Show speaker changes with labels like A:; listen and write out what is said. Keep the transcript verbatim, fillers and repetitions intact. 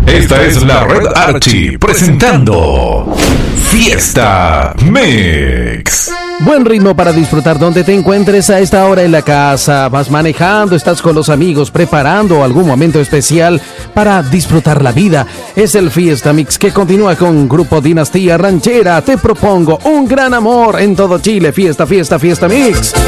A: Esta es la Red Archie presentando Fiesta Mix.
B: Buen ritmo para disfrutar donde te encuentres a esta hora en la casa. Vas manejando, estás con los amigos, preparando algún momento especial para disfrutar la vida. Es el Fiesta Mix que continúa con Grupo Dinastía Ranchera. Te propongo un gran amor en todo Chile. Fiesta, fiesta, Fiesta Mix.